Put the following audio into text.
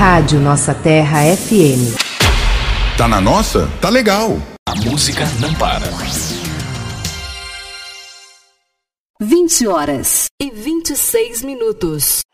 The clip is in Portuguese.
Rádio Nossa Terra FM. Tá na nossa? Tá legal. A música não para. 20h26.